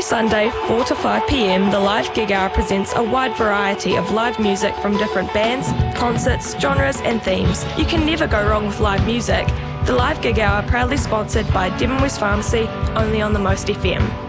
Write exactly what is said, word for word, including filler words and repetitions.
Sunday, four to five p m, the Live Gig Hour presents a wide variety of live music from different bands, concerts, genres and themes. You can never go wrong with live music. The Live Gig Hour proudly sponsored by Devon West Pharmacy, only on the Most F M.